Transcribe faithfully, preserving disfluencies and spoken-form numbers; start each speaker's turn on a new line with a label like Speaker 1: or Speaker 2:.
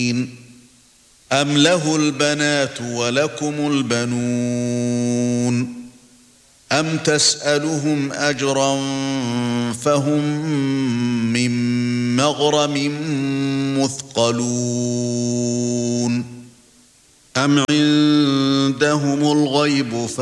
Speaker 1: أَمْ لَهُ الْبَنَاتُ وَلَكُمُ الْبَنُونَ أَمْ تَسْأَلُهُمْ أَجْرًا فَهُمْ مِنْ مَغْرَمٍ مُثْقَلُونَ أَمْ عِندَهُمُ الْغَيْبُ